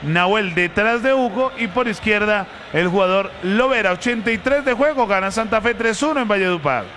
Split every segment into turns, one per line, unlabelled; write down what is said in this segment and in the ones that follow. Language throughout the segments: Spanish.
Nahuel detrás de Hugo y por izquierda el jugador Lovera. 83 de juego, gana Santa Fe 3-1 en Valledupar.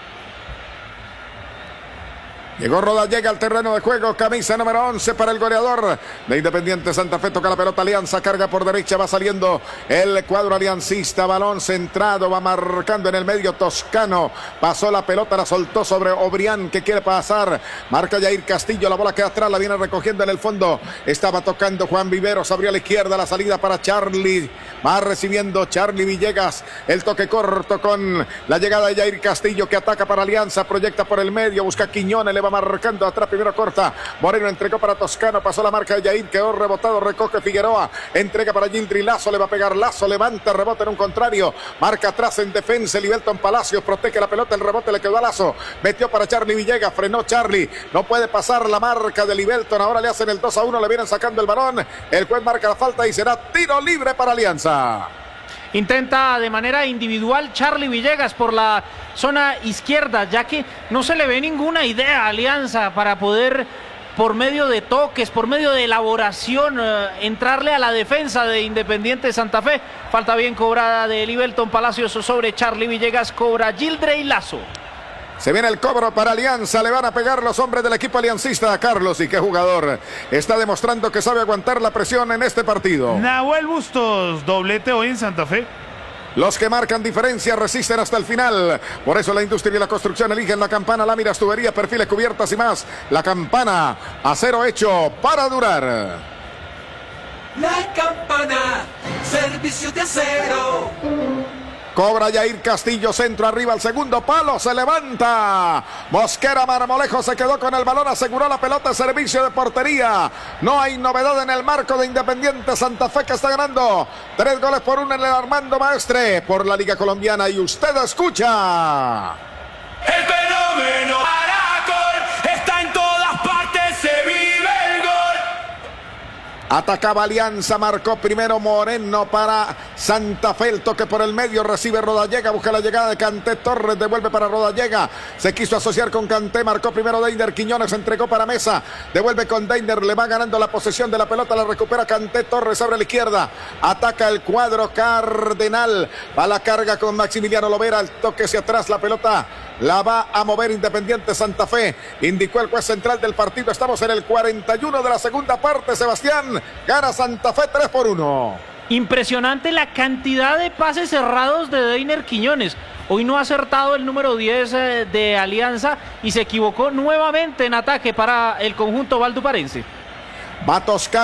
Llegó Rodallega al terreno de juego, camisa número 11 para el goleador de Independiente Santa Fe. Toca la pelota Alianza, carga por derecha, va saliendo el cuadro aliancista. Balón centrado, va marcando en el medio Toscano. Pasó la pelota, la soltó sobre Obrián que quiere pasar. Marca Yair Castillo, la bola queda atrás, la viene recogiendo en el fondo. Estaba tocando Juan Viveros, abrió a la izquierda, la salida para Charlie. Va recibiendo Charlie Villegas. El toque corto con la llegada de Yair Castillo que ataca para Alianza, proyecta por el medio, busca Quiñones, le va marcando atrás, primero corta, Moreno entregó para Toscano, pasó la marca de Yair, quedó rebotado, recoge Figueroa, entrega para Gildri, Lazo, le va a pegar Lazo, levanta, rebota en un contrario, marca atrás en defensa, Libelton Palacios, protege la pelota, el rebote le quedó a Lazo, metió para Charlie Villegas, frenó Charlie, no puede pasar la marca de Libelton, ahora le hacen el 2-1, le vienen sacando el balón, el juez marca la falta y será tiro libre para Alianza.
Intenta de manera individual Charlie Villegas por la zona izquierda, ya que no se le ve ninguna idea a Alianza para poder, por medio de toques, por medio de elaboración, entrarle a la defensa de Independiente Santa Fe. Falta bien cobrada de Libelton Palacios sobre Charlie Villegas, cobra Gildrey Lazo.
Se viene el cobro para Alianza, le van a pegar los hombres del equipo aliancista a Carlos, y qué jugador, está demostrando que sabe aguantar la presión en este partido.
Nahuel Bustos, doblete hoy en Santa Fe.
Los que marcan diferencia resisten hasta el final. Por eso la industria y la construcción eligen la Campana, láminas, tuberías, perfiles, cubiertas y más. La Campana, acero hecho para durar.
La Campana, servicio de acero.
Cobra Yair Castillo, centro arriba al segundo palo, se levanta. Mosquera Marmolejo se quedó con el balón, aseguró la pelota, servicio de portería. No hay novedad en el marco de Independiente Santa Fe, que está ganando 3-1 en el Armando Maestre por la Liga Colombiana. Y usted escucha.
El fenómeno Caracol está en todas partes, se vive el gol.
Atacaba Alianza, marcó primero Moreno para Santa Fe, el toque por el medio, recibe Rodallega, busca la llegada de Canté Torres, devuelve para Rodallega, se quiso asociar con Canté, marcó primero Deiner, Quiñones entregó para Mesa, devuelve con Deiner, le va ganando la posesión de la pelota, la recupera Canté Torres, abre a la izquierda, ataca el cuadro Cardenal, va la carga con Maximiliano Lovera, el toque hacia atrás, la pelota la va a mover Independiente Santa Fe, indicó el juez central del partido. Estamos en el 41 de la segunda parte, Sebastián. Gana Santa Fe 3-1.
Impresionante la cantidad de pases cerrados de Deiner Quiñones. Hoy no ha acertado el número 10 de Alianza y se equivocó nuevamente en ataque para el conjunto valduparense.
Va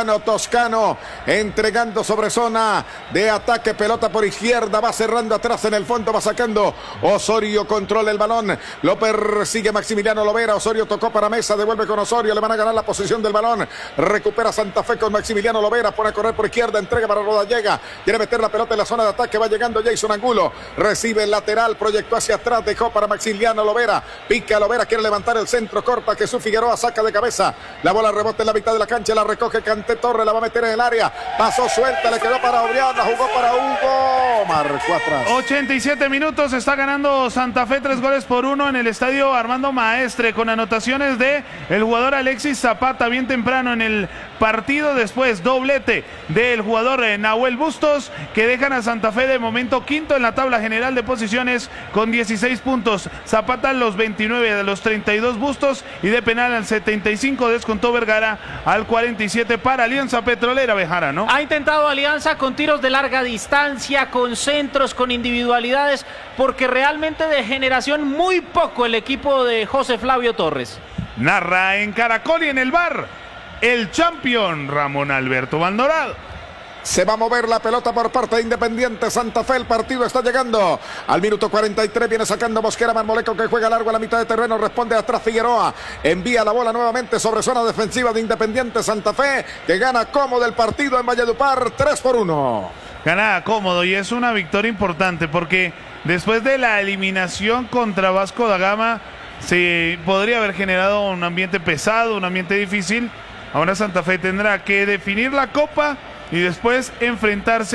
Toscano entregando sobre zona de ataque, pelota por izquierda, va cerrando atrás en el fondo, va sacando Osorio, controla el balón, lo persigue Maximiliano Lovera, Osorio tocó para Mesa, devuelve con Osorio, le van a ganar la posición del balón, recupera Santa Fe con Maximiliano Lovera, pone a correr por izquierda, entrega para Rodallega, quiere meter la pelota en la zona de ataque, va llegando Jason Angulo, recibe el lateral, proyectó hacia atrás, dejó para Maximiliano Lovera, pica Lovera, quiere levantar el centro, corta Jesús Figueroa, saca de cabeza, la bola rebota en la mitad de la cancha, la recoge Canté Torres, la va a meter en el área, pasó suelta, le quedó para Obrián, la jugó para Hugo, marcó atrás.
87 minutos, está ganando Santa Fe 3-1 en el estadio Armando Maestre, con anotaciones de el jugador Alexis Zapata bien temprano en el partido, después doblete del jugador Nahuel Bustos, que dejan a Santa Fe de momento quinto en la tabla general de posiciones con 16 puntos, Zapata los 29 de los 32 Bustos, y de penal al 75 descontó Vergara al 47 para Alianza Petrolera. Bejarano
ha intentado Alianza con tiros de larga distancia, con centros, con individualidades, porque realmente de generación muy poco el equipo de José Flavio Torres.
Narra en Caracol y en el bar el campeón Ramón Alberto Maldonado.
Se va a mover la pelota por parte de Independiente Santa Fe. El partido está llegando al minuto 43. Viene sacando Mosquera Marmolejo, que juega largo a la mitad de terreno. Responde atrás Figueroa. Envía la bola nuevamente sobre zona defensiva de Independiente Santa Fe, que gana cómodo el partido en Valledupar 3-1.
Gana cómodo y es una victoria importante porque después de la eliminación contra Vasco da Gama se podría haber generado un ambiente pesado, un ambiente difícil. Ahora Santa Fe tendrá que definir la copa y después enfrentarse